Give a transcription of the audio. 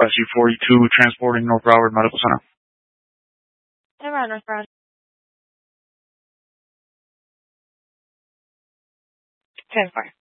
SU-42 transporting North Broward Medical Center. Around North Broward. 10-4.